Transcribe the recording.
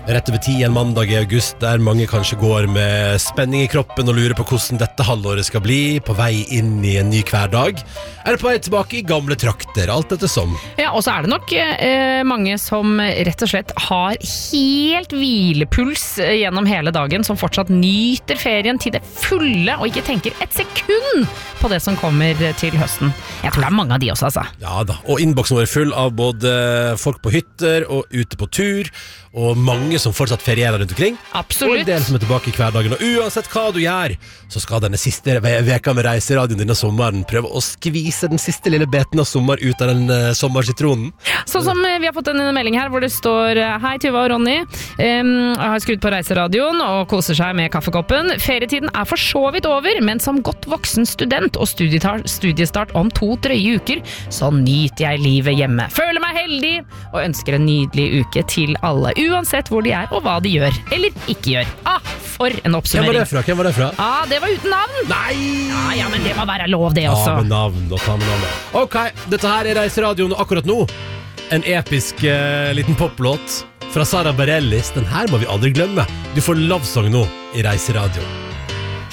Rett over 10 en mandag I august, der mange kanskje går med spenning I kroppen og lurer på hvordan dette halvåret skal bli, på vei inn I en ny hverdag, eller på vei tilbake I gamle trakter, alt dette som. Ja, og så det nok mange som rett og slett har helt hvilepuls gjennom hele dagen, som fortsatt nyter ferien til det fulle, og ikke tenker et sekund på det som kommer til høsten. Jeg tror det mange av de også, altså. Ja da, og innboksen vår full av både folk på hytter og ute på tur, og mange som fortsatt ferierer rundt omkring. Absolutt. Og en del som tilbake I hverdagen. Og uansett hva du gjør, så skal denne siste veka med reiseradioen denne sommeren prøve å skvise den siste lille beten av sommer ut av den sommersitronen. Sånn som vi har fått en melding her hvor det står Hei Tuva og Ronny, har skrudd på reiseradioen og koser seg med kaffekoppen. Ferietiden for så vidt over, men som godt voksen student og studiestart om 2 drøye uker, så nyter jeg livet hjemme. Føler meg heldig og ønsker en nydelig uke til alle, uansett hvor de og hva de gjør, eller ikke gjør. For en oppsummering. Hvem var det fra? Det var uten navn. Nei! Ja, men det må være lov det også. Ja, med navn, da tar vi navnet. Ok, dette her Reiseradioen, og akkurat nå, en episk liten poplåt fra Sara Bareilles. Den her må vi aldri glemme. Du får Love Song nå I Reiseradioen.